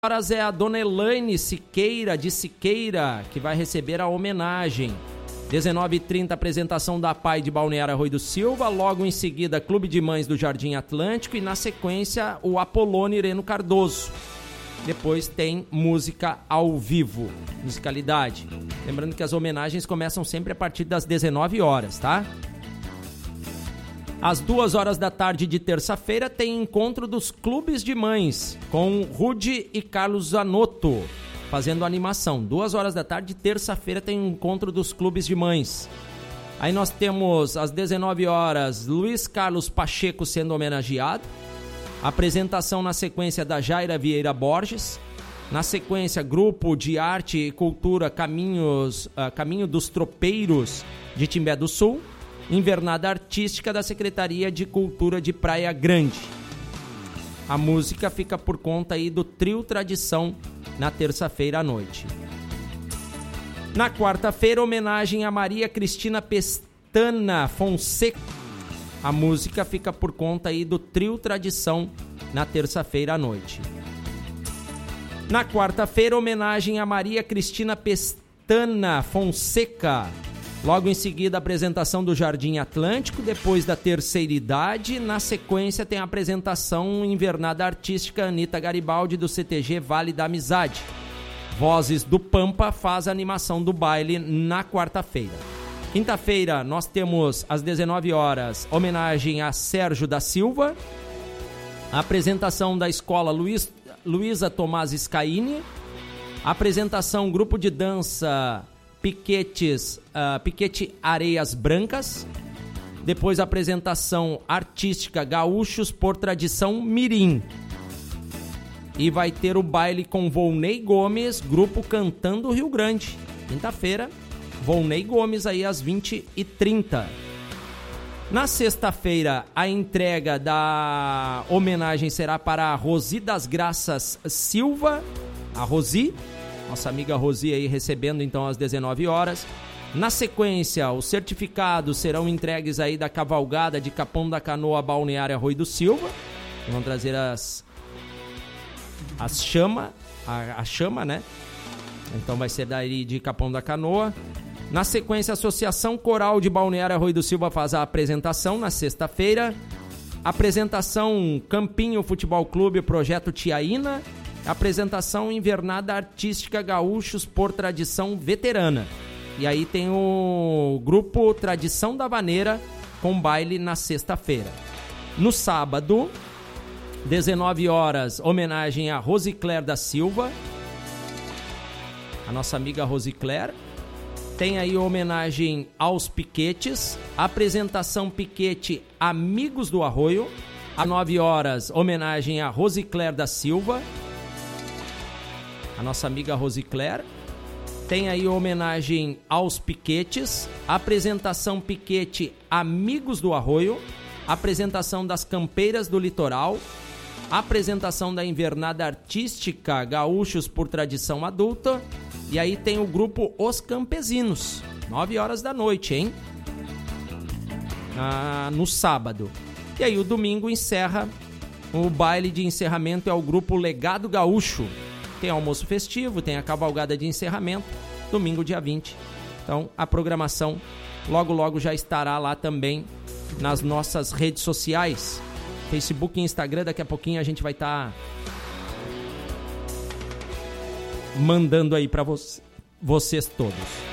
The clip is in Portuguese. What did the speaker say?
horas é a dona Elaine Siqueira, de Siqueira, que vai receber a homenagem. 19h30, apresentação da PAI de Balneário Arroio do Silva, logo em seguida Clube de Mães do Jardim Atlântico e na sequência o Apolônio Ireno Cardoso. Depois tem música ao vivo, musicalidade. Lembrando que as homenagens começam sempre a partir das 19 horas, tá? Às 2 horas da tarde de terça-feira tem encontro dos Clubes de Mães, com Rudy e Carlos Zanotto, fazendo animação. 2 horas da tarde de terça-feira tem encontro dos Clubes de Mães. Aí nós temos, às 19 horas, Luiz Carlos Pacheco sendo homenageado. Apresentação na sequência da Jaira Vieira Borges. Na sequência, Grupo de Arte e Cultura Caminho dos Tropeiros de Timbé do Sul. Invernada Artística da Secretaria de Cultura de Praia Grande. A música fica por conta aí do Trio Tradição na terça-feira à noite. Na quarta-feira, homenagem a Maria Cristina Pestana Fonseca. A música fica por conta aí do Trio Tradição na terça-feira à noite. Na quarta-feira, homenagem a Maria Cristina Pestana Fonseca. Logo em seguida, a apresentação do Jardim Atlântico, depois da terceira idade. Na sequência, tem a apresentação Invernada Artística Anitta Garibaldi, do CTG Vale da Amizade. Vozes do Pampa faz a animação do baile na quarta-feira. Quinta-feira, nós temos, às 19 horas, homenagem a Sérgio da Silva. A apresentação da escola Luísa Tomás Scaini. A apresentação Grupo de Dança Piquete Areias Brancas. Depois a apresentação artística Gaúchos por Tradição Mirim. E vai ter o baile com Volney Gomes, grupo Cantando Rio Grande. Quinta-feira, Volney Gomes aí às 20h30. Na sexta-feira, a entrega da homenagem será para a Rosi das Graças Silva. A Rosi, nossa amiga Rosi aí recebendo então às 19 horas. Na sequência, os certificados serão entregues aí da cavalgada de Capão da Canoa, Balneário Arroio do Silva. Vão trazer a chama, né? Então vai ser daí de Capão da Canoa. Na sequência, a Associação Coral de Balneário Arroio do Silva faz a apresentação na sexta-feira. Apresentação Campinho Futebol Clube, Projeto Tiaína. Apresentação Invernada Artística Gaúchos por Tradição Veterana. E aí tem o grupo Tradição da Vaneira com baile na sexta-feira. No sábado, 19 horas, homenagem a Rosicler da Silva. A nossa amiga Rosicler. Tem aí homenagem aos Piquetes. Apresentação Piquete Amigos do Arroio. Às 9 horas, homenagem a Rosicler da Silva. A nossa amiga Rosicler. Tem aí homenagem aos Piquetes. Apresentação Piquete Amigos do Arroio. Apresentação das Campeiras do Litoral. Apresentação da Invernada Artística Gaúchos por Tradição Adulta. E aí tem o grupo Os Campesinos. 9 horas da noite, hein? No sábado. E aí o domingo encerra. O baile de encerramento é o grupo Legado Gaúcho. Tem almoço festivo, tem a cavalgada de encerramento, domingo dia 20. Então a programação logo já estará lá também nas nossas redes sociais, Facebook e Instagram. Daqui a pouquinho a gente vai estar mandando aí para vocês todos.